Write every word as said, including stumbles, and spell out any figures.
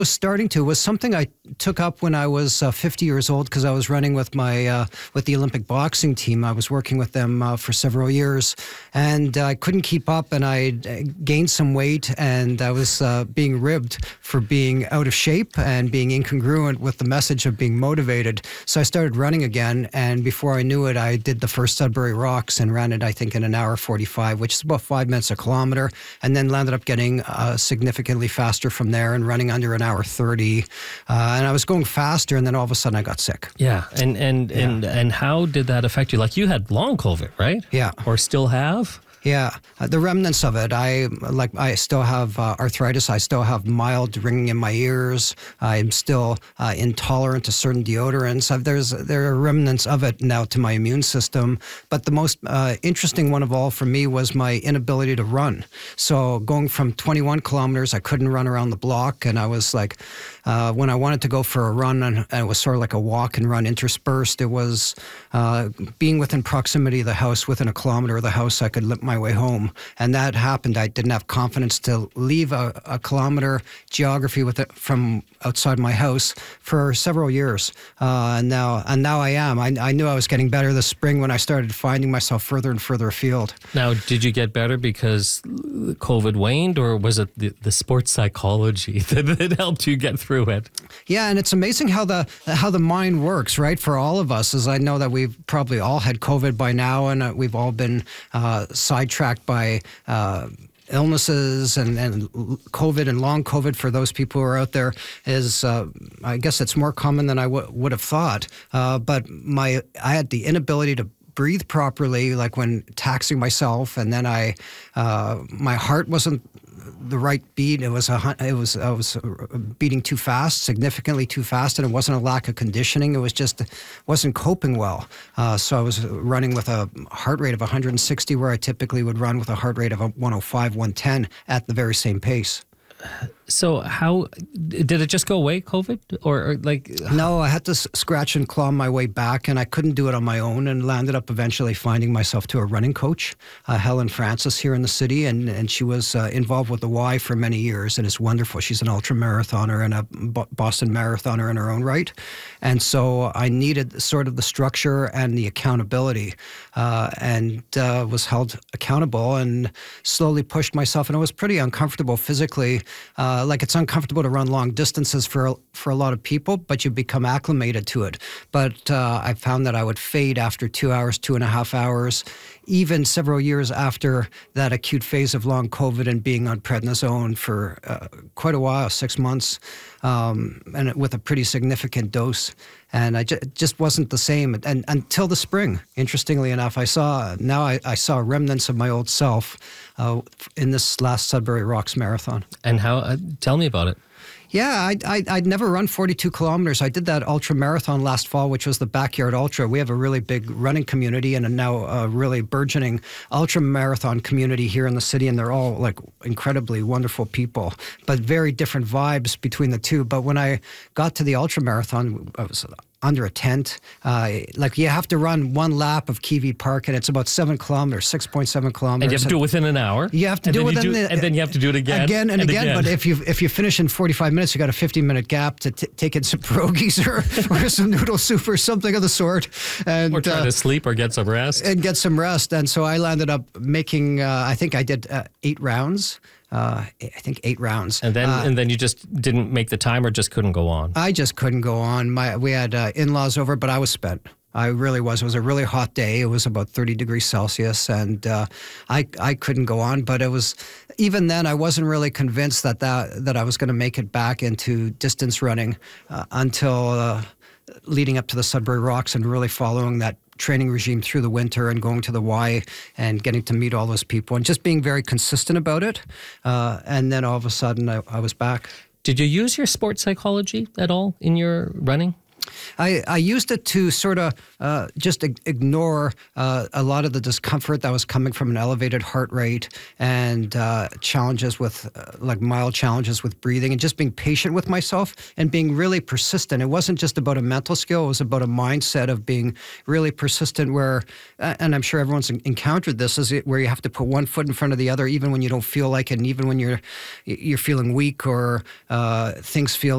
Was starting to was something I took up when I was uh, fifty years old because I was running with my uh, with the Olympic boxing team. I was working with them uh, for several years, and uh, I couldn't keep up. And I gained some weight, and I was uh, being ribbed for being out of shape and being incongruent with the message of being motivated. So I started running again, and before I knew it, I did the first Sudbury Rocks and ran it, I think, in an hour forty-five, which is about five minutes a kilometer, and then landed up getting uh, significantly faster from there and running under an hour. Hour thirty, uh, and I was going faster, and then all of a sudden I got sick. Yeah, and and yeah. and and how did that affect you? Like, you had long COVID, right? Yeah, or still have? Yeah, uh, the remnants of it. I like. I still have uh, arthritis. I still have mild ringing in my ears. I'm still uh, intolerant to certain deodorants. I've, there's there are remnants of it now to my immune system. But the most uh, interesting one of all for me was my inability to run. So going from twenty-one kilometers, I couldn't run around the block, and I was like, uh, when I wanted to go for a run, and, and it was sort of like a walk and run interspersed. It was uh, being within proximity of the house, within a kilometer of the house, I could limp my way home, and that happened. I didn't have confidence to leave a, a kilometer geography with it from outside my house for several years, uh, and now and now I am. I, I knew I was getting better this spring when I started finding myself further and further afield. Now, did you get better because COVID waned, or was it the, the sports psychology that, that helped you get through it? Yeah, and it's amazing how the how the mind works, right? For all of us, as I know that we've probably all had COVID by now, and uh, we've all been uh, sidetracked by uh, illnesses and, and COVID and long COVID. For those people who are out there, is uh, I guess it's more common than I w- would have thought. Uh, but my I had the inability to breathe properly, like when taxing myself, and then I uh, my heart wasn't the right beat. It was a it was I was beating too fast, significantly too fast, and it wasn't a lack of conditioning. It was just wasn't coping well. Uh, so I was running with a heart rate of one hundred sixty, where I typically would run with a heart rate of one oh five, one ten at the very same pace. So how did it just go away, COVID, or, or like? No, I had to s- scratch and claw my way back, and I couldn't do it on my own, and landed up eventually finding myself to a running coach, uh, Helen Francis, here in the city, and and she was uh, involved with the Y for many years, and it's wonderful. She's an ultra marathoner and a B- Boston marathoner in her own right, and so I needed sort of the structure and the accountability, uh, and uh, was held accountable, and slowly pushed myself, and it was pretty uncomfortable physically. Uh, like it's uncomfortable to run long distances for for a lot of people, but you become acclimated to it. But uh, I found that I would fade after two hours, two and a half hours, even several years after that acute phase of long COVID and being on prednisone for uh, quite a while, six months, um, and with a pretty significant dose. And I ju- it just wasn't the same. And until the spring, interestingly enough, I saw now I, I saw remnants of my old self uh, in this last Sudbury Rocks marathon. And how? Uh, tell me about it. Yeah, I, I, I'd never run forty-two kilometers. I did that ultra marathon last fall, which was the Backyard Ultra. We have a really big running community and a now a really burgeoning ultra marathon community here in the city, and they're all like incredibly wonderful people, but very different vibes between the two. But when I got to the ultra marathon, I was under a tent. Uh, like you have to run one lap of Kiwi Park, and it's about seven kilometers, six point seven kilometers. And you have to do it within an hour. You have to and do it within do, the, and then you have to do it again, again and, and again. again. But if you if you finish in forty-five minutes, you got a fifteen minute gap to t- take in some pierogies or, or some noodle soup or something of the sort, and or try uh, to sleep or get some rest and get some rest. And so I landed up making. Uh, I think I did uh, eight rounds. Uh, I think eight rounds. And then uh, and then you just didn't make the time, or just couldn't go on? I just couldn't go on. My we had uh, in-laws over, but I was spent. I really was. It was a really hot day. It was about thirty degrees Celsius, and uh, I I couldn't go on. But it was even then I wasn't really convinced that that, that I was going to make it back into distance running uh, until uh, leading up to the Sudbury Rocks and really following that training regime through the winter and going to the Y and getting to meet all those people and just being very consistent about it. Uh, and then all of a sudden I, I was back. Did you use your sports psychology at all in your running? I, I used it to sort of uh, just ig- ignore uh, a lot of the discomfort that was coming from an elevated heart rate and uh, challenges with, uh, like mild challenges with breathing, and just being patient with myself and being really persistent. It wasn't just about a mental skill. It was about a mindset of being really persistent where, uh, and I'm sure everyone's encountered this, is it where you have to put one foot in front of the other even when you don't feel like it, and even when you're, you're feeling weak or uh, things feel